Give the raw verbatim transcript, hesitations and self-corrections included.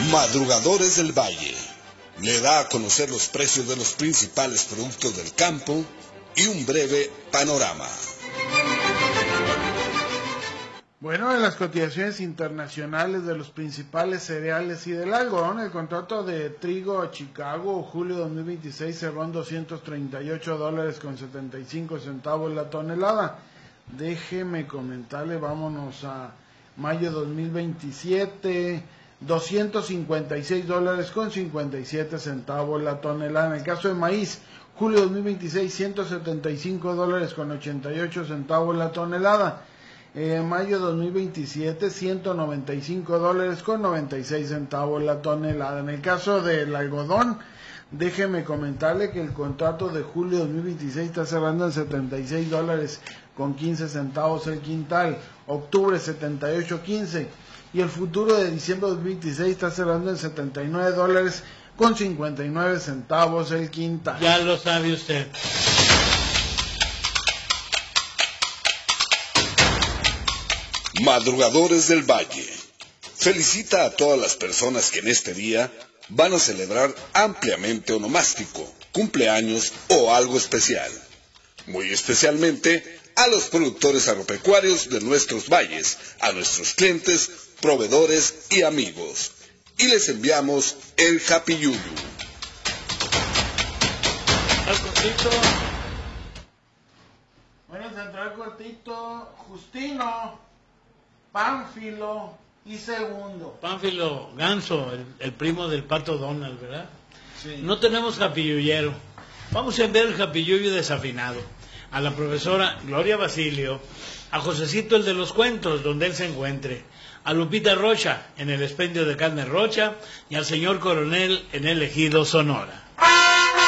Madrugadores del Valle le da a conocer los precios de los principales productos del campo y un breve panorama. Bueno, en las cotizaciones internacionales de los principales cereales y del algodón, el contrato de trigo a Chicago, julio dos mil veintiséis, cerró en doscientos treinta y ocho dólares con setenta y cinco centavos la tonelada. Déjeme comentarle, vámonos a mayo dos mil veintisiete, doscientos cincuenta y seis dólares con cincuenta y siete centavos la tonelada. En el caso de maíz, julio dos mil veintiséis, ciento setenta y cinco dólares con ochenta y ocho centavos la tonelada. En mayo dos mil veintisiete, ciento noventa y cinco dólares con noventa y seis centavos la tonelada. En el caso del algodón, déjeme comentarle que el contrato de julio dos mil veintiséis está cerrando en setenta y seis dólares con quince centavos el quintal, octubre setenta y ocho quince, y el futuro de diciembre dos mil veintiséis está cerrando en setenta y nueve dólares con cincuenta y nueve centavos el quintal. Ya lo sabe usted. Madrugadores del Valle felicita a todas las personas que en este día van a celebrar ampliamente onomástico, cumpleaños o algo especial. Muy especialmente a los productores agropecuarios de nuestros valles, a nuestros clientes, proveedores y amigos. Y les enviamos el Happy Yuyu. Al cortito. Bueno, central cortito, Justino, Pánfilo y Segundo. Pánfilo Ganso, el, el primo del Pato Donald, ¿verdad? Sí. No tenemos japilluyero. Vamos a enviar el japilluyo desafinado a la profesora Gloria Basilio, a Josecito el de los cuentos, donde él se encuentre, a Lupita Rocha en el expendio de carne Rocha y al señor Coronel en el Ejido Sonora.